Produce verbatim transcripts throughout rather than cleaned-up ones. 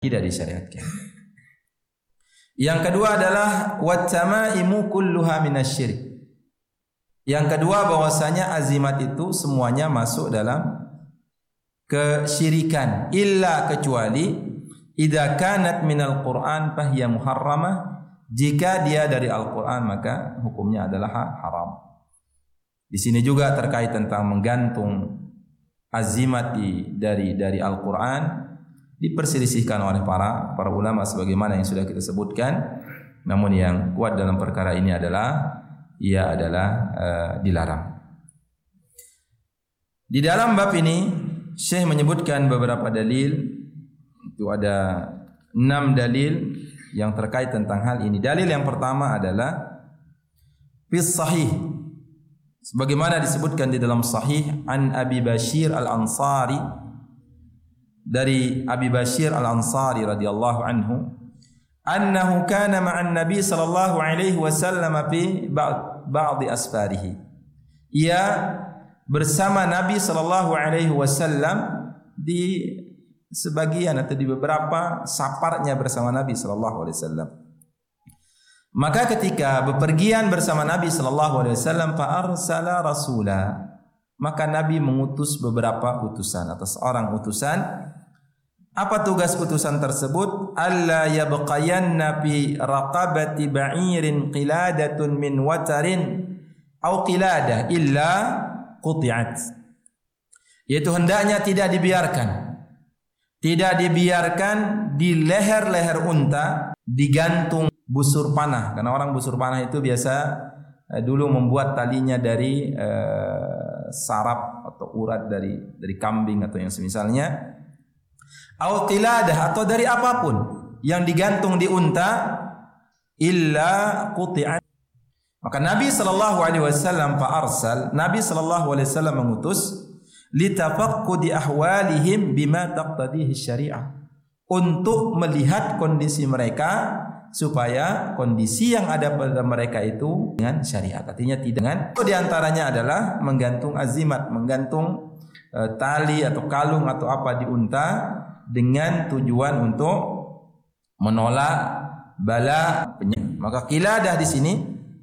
tidak disyariatkan. Yang kedua adalah wattamaimu kulluha minasyirik. Yang kedua bahwasanya azimat itu semuanya masuk dalam kesyirikan, illa kecuali idza kanat minal Qur'an fahiya muharramah. Jika dia dari Al-Qur'an maka hukumnya adalah haram. Di sini juga terkait tentang menggantung azimat di, dari dari Al-Qur'an diperselisihkan oleh para para ulama sebagaimana yang sudah kita sebutkan. Namun yang kuat dalam perkara ini adalah ia adalah uh, dilarang. Di dalam bab ini Syekh menyebutkan beberapa dalil. Itu ada enam dalil yang terkait tentang hal ini. Dalil yang pertama adalah fis sahih, sebagaimana disebutkan di dalam sahih an Abi Bashir Al-Ansari, dari Abi Bashir Al-Ansari radhiyallahu anhu, annahu kana ma'an Nabi sallallahu alaihi wasallam fi ba'd asfarihi. Ia bersama Nabi sallallahu alaihi wasallam di sebagian atau di beberapa safarnya bersama Nabi sallallahu alaihi wasallam. Maka ketika bepergian bersama Nabi sallallahu alaihi wasallam, fa arsala rasula, maka Nabi mengutus beberapa utusan atau seorang utusan. Apa tugas utusan tersebut? Alla yabqayanna fi raqabati ba'irin qiladatun min watarin au qiladah illa quti'at. Yaitu hendaknya tidak dibiarkan Tidak dibiarkan di leher-leher unta digantung busur panah. Karena orang busur panah itu biasa eh, dulu membuat talinya dari eh, saraf atau urat dari dari kambing atau yang semisalnya. Au qiladah, atau dari apapun yang digantung di unta, illa quti'at. Maka Nabi sallallahu alaihi wasallam fa arsal, Nabi sallallahu alaihi wasallam mengutus litafaqqudi ahwalihim bima taqtadihi syariah, untuk melihat kondisi mereka supaya kondisi yang ada pada mereka itu dengan syariat, artinya tidak dengan. Itu di antaranya adalah menggantung azimat, menggantung uh, tali atau kalung atau apa di unta dengan tujuan untuk menolak bala penyakit. Maka qiladah di sini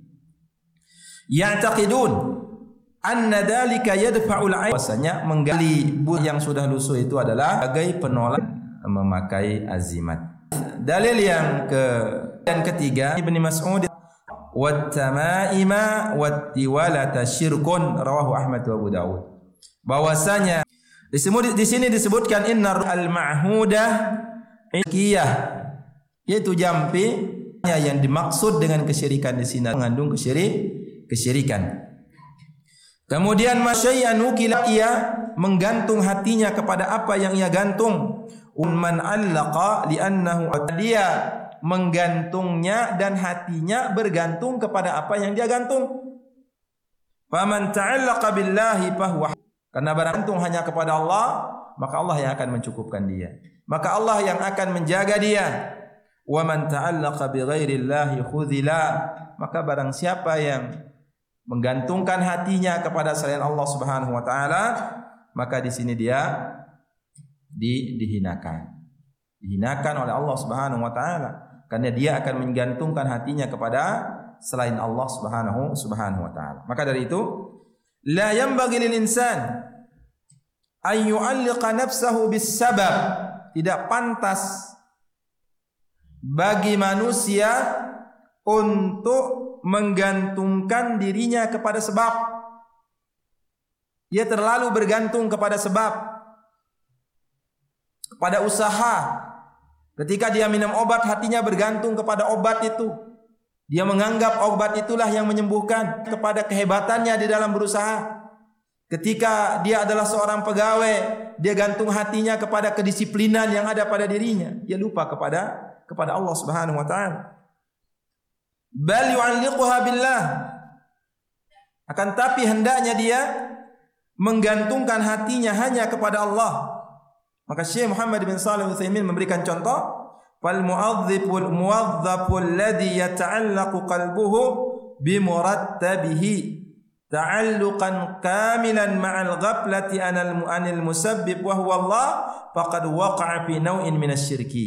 ya'taqidun anna dalika yadfa'ul 'ain, bahwasanya menggali buah yang sudah lusuh itu adalah sebagai penolak memakai azimat. Dalil yang ke dan ketiga Ibnu Mas'ud, wat-tamaima wat-tiwalata syirkun, rawahu Ahmad wa Abu Dawud. Bahwasanya disebut di sini disebutkan innar al-ma'hudah ikiyah, yaitu jampi yang dimaksud dengan kesyirikan di sini mengandung kesyirik kesyirikan. Kemudian masyai'an ukila, ia menggantung hatinya kepada apa yang ia gantung. Man allaqa li'annahu, dia menggantungnya dan hatinya bergantung kepada apa yang dia gantung. Faman ta'allaqa billahi fahuwa, karena bergantung hanya kepada Allah, maka Allah yang akan mencukupkan dia, maka Allah yang akan menjaga dia. Wa man ta'allaqa bi ghairillahi khudhila, maka barang siapa yang menggantungkan hatinya kepada selain Allah Subhanahu wa taala, maka di sini dia di, dihinakan. Dihinakan oleh Allah Subhanahu wa taala karena dia akan menggantungkan hatinya kepada selain Allah Subhanahu Subhanahu wa taala. Maka dari itu, la yanbaghi lil insan ay yu'alliqa nafsahu bis sabab. Tidak pantas bagi manusia untuk menggantungkan dirinya kepada sebab. Dia terlalu bergantung kepada sebab, kepada usaha. Ketika dia minum obat, hatinya bergantung kepada obat itu. Dia menganggap obat itulah yang menyembuhkan, kepada kehebatannya di dalam berusaha. Ketika dia adalah seorang pegawai, dia gantung hatinya kepada kedisiplinan yang ada pada dirinya. Dia lupa kepada kepada Allah Subhanahu wa taala. Bal yu'alliquha billah, akan tapi hendaknya dia menggantungkan hatinya hanya kepada Allah. Maka Syekh Muhammad bin Shalih Al-Utsaimin memberikan contoh, fal mu'adzibul muwadzaful ladzi yata'allaqu qalbuhu bi murattabihi ta'alluqan kamilan ma'al ghaflati anil musabbib wa huwa Allah, faqad waqa'a fi naw'in minasyirki.